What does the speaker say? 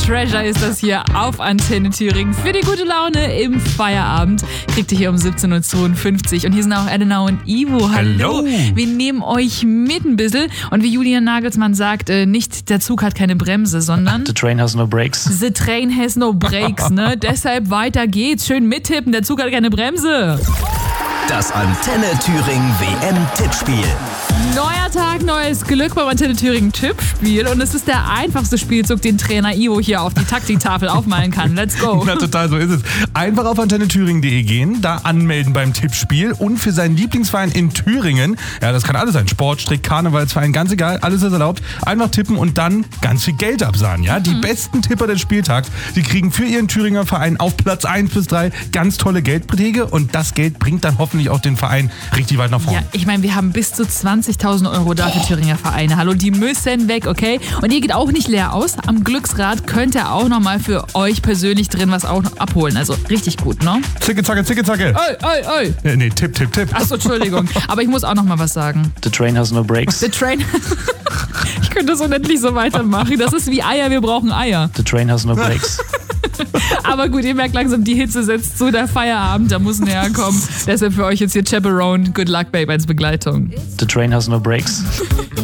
Treasure ist das hier auf Antenne Thüringen. Für die gute Laune im Feierabend kriegt ihr hier um 17.52 Uhr. Und hier sind auch Elena und Ivo. Hallo. Wir nehmen euch mit ein bisschen. Und wie Julian Nagelsmann sagt, nicht der Zug hat keine Bremse, sondern The train has no brakes. The train has no brakes, ne? Deshalb weiter geht's. Schön mittippen, der Zug hat keine Bremse. Das Antenne Thüringen WM-Tippspiel. Neuer Tag, neues Glück beim Antenne Thüringen Tippspiel. Und es ist der einfachste Spielzug, den Trainer Ivo hier auf die Taktiktafel aufmalen kann. Let's go. Na total, so ist es. Einfach auf antennethüringen.de gehen, da anmelden beim Tippspiel und für seinen Lieblingsverein in Thüringen, ja, das kann alles sein, Sport, Strick, Karnevalsverein, ganz egal, alles ist erlaubt, einfach tippen und dann ganz viel Geld absahnen. Ja? Die besten Tipper des Spieltags, die kriegen für ihren Thüringer Verein auf Platz 1 bis 3 ganz tolle Geldbeträge und das Geld bringt dann hoffentlich auch den Verein richtig weit nach vorne. Ja, ich meine, wir haben bis zu 20.000 Euro da für Thüringer Vereine. Hallo, die müssen weg, okay? Und ihr geht auch nicht leer aus. Am Glücksrad könnt ihr auch nochmal für euch persönlich drin was auch noch abholen. Also richtig gut, ne? Zicke, zacke, zicke, zacke. Oi. Nee, Tipp. Achso, Entschuldigung. Aber ich muss auch noch mal was sagen. The train has no brakes. The train... Ich könnte das unendlich so weitermachen. Das ist wie Eier, wir brauchen Eier. The train has no brakes. Aber gut, ihr merkt langsam, die Hitze setzt zu, der Feierabend, da muss näher kommen. Deshalb für euch jetzt hier Chaperone. Good luck, Babe, als Begleitung. The train has no brakes.